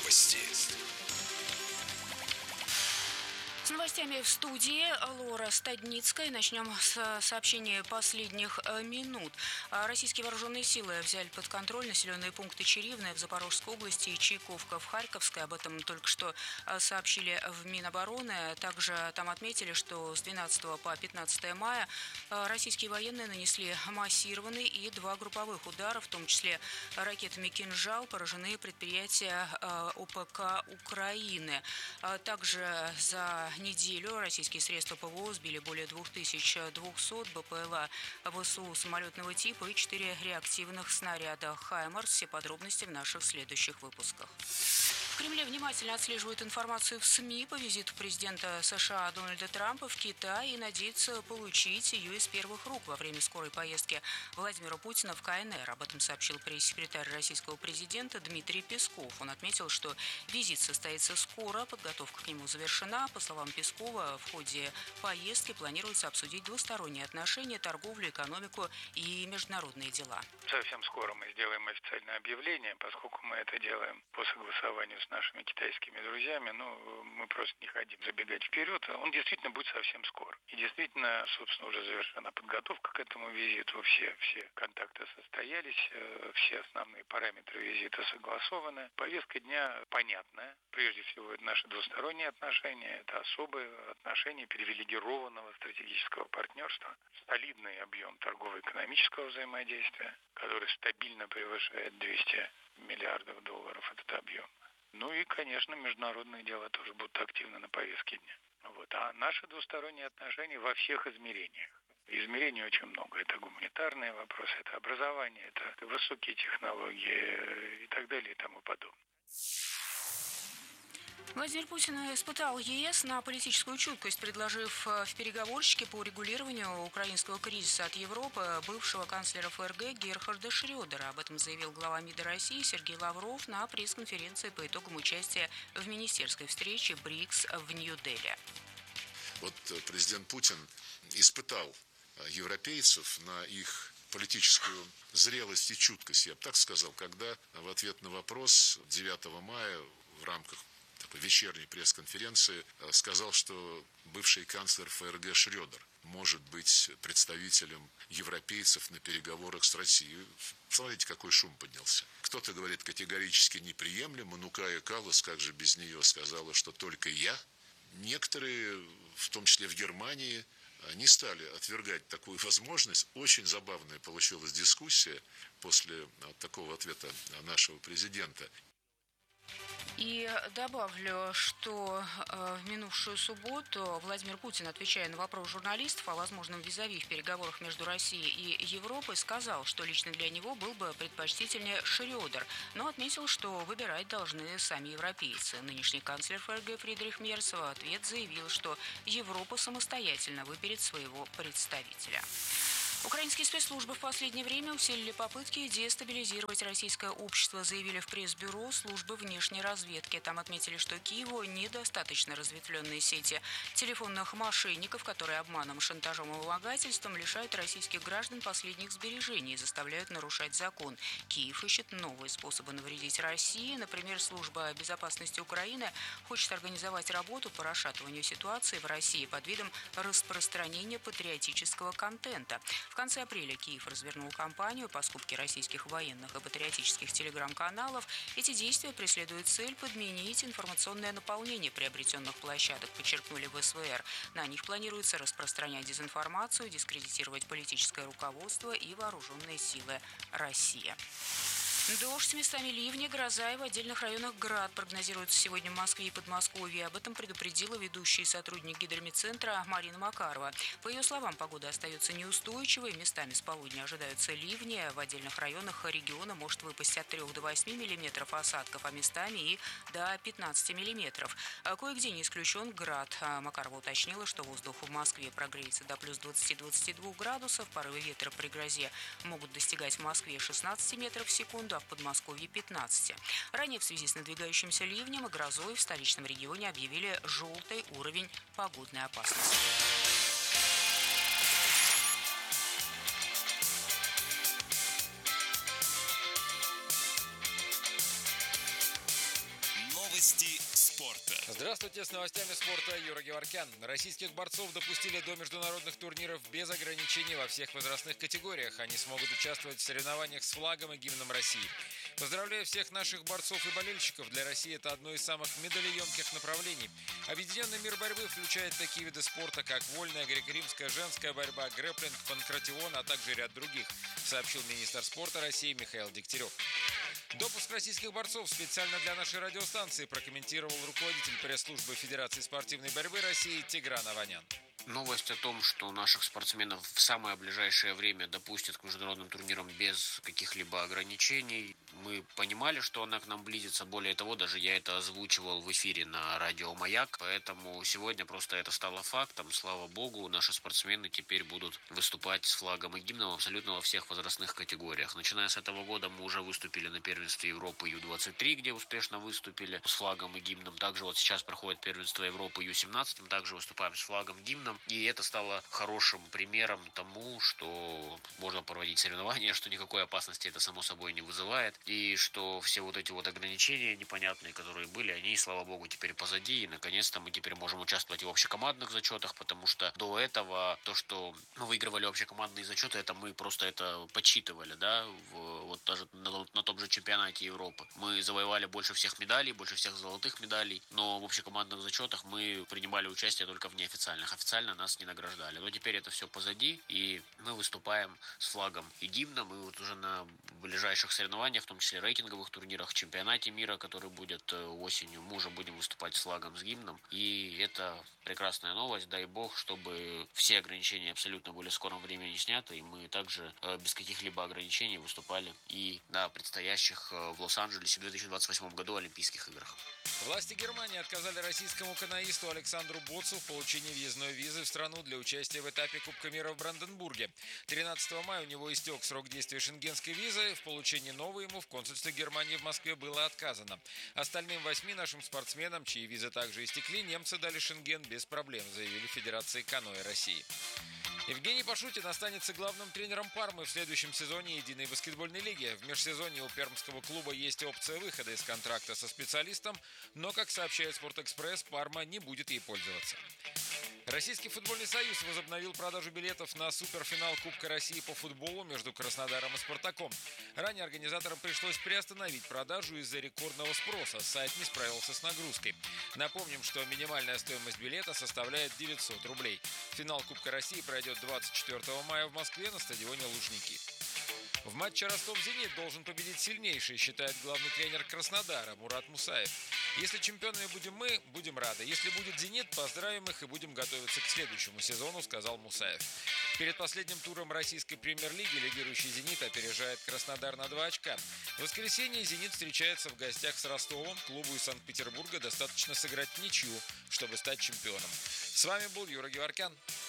Новости. С новостями в студии Лора Стадницкая. Начнем с сообщения последних минут. Российские вооруженные силы взяли под контроль населенные пункты Чиривное в Запорожской области и Чайковка в Харьковской. Об этом только что сообщили в Минобороны. Также там отметили, что с 12 по 15 мая российские военные нанесли массированные и 2 групповых удара, в том числе ракетами «Кинжал», поражены предприятия ОПК Украины. Также за неделю российские средства ПВО сбили более 2200 БПЛА ВСУ самолетного типа и 4 реактивных снаряда «Хаймарс». Все подробности в наших следующих выпусках. В Кремле внимательно отслеживают информацию в СМИ по визиту президента США Дональда Трампа в Китай и надеются получить ее из первых рук во время скорой поездки Владимира Путина в КНР. Об этом сообщил пресс-секретарь российского президента Дмитрий Песков. Он отметил, что визит состоится скоро, подготовка к нему завершена. По словам Пескова, в ходе поездки планируется обсудить двусторонние отношения, торговлю, экономику и международные дела. Совсем скоро мы сделаем официальное объявление, поскольку мы это делаем по согласованию с нашими китайскими друзьями, мы просто не хотим забегать вперед. Он действительно будет совсем скоро. И действительно, собственно, уже завершена подготовка к этому визиту. Все контакты состоялись, все основные параметры визита согласованы. Повестка дня понятная. Прежде всего, это наши двусторонние отношения, это особые отношения привилегированного стратегического партнерства, солидный объем торгово-экономического взаимодействия, который стабильно превышает 200 миллиардов долларов, этот объем. Ну и, конечно, международные дела тоже будут активны на повестке дня. А наши двусторонние отношения во всех измерениях. Измерений очень много. Это гуманитарные вопросы, это образование, это высокие технологии и так далее и тому подобное. Владимир Путин испытал ЕС на политическую чуткость, предложив в переговорщике по урегулированию украинского кризиса от Европы бывшего канцлера ФРГ Герхарда Шрёдера. Об этом заявил глава МИДа России Сергей Лавров на пресс-конференции по итогам участия в министерской встрече БРИКС в Нью-Дели. Президент Путин испытал европейцев на их политическую зрелость и чуткость, я бы так сказал, когда в ответ на вопрос 9 мая в рамках такой вечерней пресс-конференции сказал, что бывший канцлер ФРГ Шрёдер может быть представителем европейцев на переговорах с Россией. Смотрите, какой шум поднялся. Кто-то говорит категорически неприемлемо, Кая Каллас, как же без нее, сказала, что только я. Некоторые, в том числе в Германии, не стали отвергать такую возможность. Очень забавная получилась дискуссия после такого ответа нашего президента. И добавлю, что в минувшую субботу Владимир Путин, отвечая на вопрос журналистов о возможном визави в переговорах между Россией и Европой, сказал, что лично для него был бы предпочтительнее Шрёдер, но отметил, что выбирать должны сами европейцы. Нынешний канцлер ФРГ Фридрих Мерц в ответ заявил, что Европа самостоятельно выберет своего представителя. Украинские спецслужбы в последнее время усилили попытки дестабилизировать российское общество, заявили в пресс-бюро службы внешней разведки. Там отметили, что Киеву недостаточно разветвленные сети телефонных мошенников, которые обманом, шантажом и вымогательством лишают российских граждан последних сбережений и заставляют нарушать закон. Киев ищет новые способы навредить России. Например, служба безопасности Украины хочет организовать работу по расшатыванию ситуации в России под видом распространения патриотического контента. В конце апреля Киев развернул кампанию по скупке российских военных и патриотических телеграм-каналов. Эти действия преследуют цель подменить информационное наполнение приобретенных площадок, подчеркнули в СВР. На них планируется распространять дезинформацию, дискредитировать политическое руководство и вооруженные силы России. Дождь с местами ливни, гроза и в отдельных районах град прогнозируется сегодня в Москве и Подмосковье. Об этом предупредила ведущий сотрудник гидромедцентра Марина Макарова. По ее словам, погода остается неустойчивой. Местами с полудня ожидаются ливни. В отдельных районах региона может выпасть от 3 до 8 миллиметров осадков, а местами и до 15 миллиметров. Кое-где не исключен град. Макарова уточнила, что воздух в Москве прогреется до плюс 20-22 градусов. Порывы ветра при грозе могут достигать в Москве 16 метров в секунду, в Подмосковье 15. Ранее в связи с надвигающимся ливнем и грозой в столичном регионе объявили желтый уровень погодной опасности. Новости спорта. Здравствуйте, с новостями спорта Юра Геворкян. Российских борцов допустили до международных турниров без ограничений во всех возрастных категориях. Они смогут участвовать в соревнованиях с флагом и гимном России. Поздравляю всех наших борцов и болельщиков. Для России это одно из самых медалеемких направлений. Объединенный мир борьбы включает такие виды спорта, как вольная, греко-римская, женская борьба, грэпплинг, панкратион, а также ряд других, сообщил министр спорта России Михаил Дегтярев. Допуск российских борцов специально для нашей радиостанции прокомментировал руководитель пресс-службы Федерации спортивной борьбы России Тигран Аванян. Новость о том, что наших спортсменов в самое ближайшее время допустят к международным турнирам без каких-либо ограничений. Мы понимали, что она к нам близится. Более того, даже я это озвучивал в эфире на радио «Маяк». Поэтому сегодня просто это стало фактом. Слава богу, наши спортсмены теперь будут выступать с флагом и гимном абсолютно во всех возрастных категориях. Начиная с этого года мы уже выступили на первенстве Европы Ю-23, где успешно выступили с флагом и гимном. Также вот сейчас проходит первенство Европы Ю-17, мы также выступаем с флагом и гимном. И это стало хорошим примером тому, что можно проводить соревнования, что никакой опасности это само собой не вызывает. И что все вот эти вот ограничения непонятные, которые были, они, слава богу, теперь позади. И наконец-то мы теперь можем участвовать в общекомандных зачетах, потому что до этого то, что мы выигрывали общекомандные зачеты, это мы просто это подсчитывали, да, вот даже на том же чемпионате Европы. Мы завоевали больше всех медалей, больше всех золотых медалей, но в общекомандных зачетах мы принимали участие только в неофициальных. Официально нас не награждали. Но теперь это все позади, и мы выступаем с флагом и гимном, и вот уже на ближайших соревнованиях, в том числе рейтинговых турнирах, чемпионате мира, который будет осенью, мы уже будем выступать с флагом, с гимном, и это прекрасная новость. Дай бог, чтобы все ограничения абсолютно были в скором времени сняты, и мы также без каких-либо ограничений выступали и на предстоящих в Лос-Анджелесе в 2028 году Олимпийских играх. Власти Германии отказали российскому каноисту Александру Боцу в получении въездной визы в страну для участия в этапе Кубка мира в Бранденбурге. 13 мая у него истек срок действия шенгенской визы. В получении новой ему в консульстве Германии в Москве было отказано. Остальным 8 нашим спортсменам, чьи визы также истекли, немцы дали шенген без проблем, заявили в Федерации каноэ России. Евгений Пашутин останется главным тренером Пармы в следующем сезоне Единой баскетбольной лиги. В межсезонье у пермского клуба есть опция выхода из контракта со специалистом, но, как сообщает «Спортэкспресс», Парма не будет ей пользоваться. Российский футбольный союз возобновил продажу билетов на суперфинал Кубка России по футболу между Краснодаром и Спартаком. Ранее организаторам пришлось приостановить продажу из-за рекордного спроса. Сайт не справился с нагрузкой. Напомним, что минимальная стоимость билета составляет 900 рублей. Финал Кубка России пройдет 24 мая в Москве на стадионе Лужники. В матче Ростов-Зенит должен победить сильнейший, считает главный тренер Краснодара Мурат Мусаев. Если чемпионами будем мы, будем рады. Если будет «Зенит», поздравим их и будем готовиться к следующему сезону, сказал Мусаев. Перед последним туром российской премьер-лиги лидирующий «Зенит» опережает Краснодар на 2 очка. В воскресенье «Зенит» встречается в гостях с Ростовом. Клубу из Санкт-Петербурга достаточно сыграть ничью, чтобы стать чемпионом. С вами был Юра Геворкян.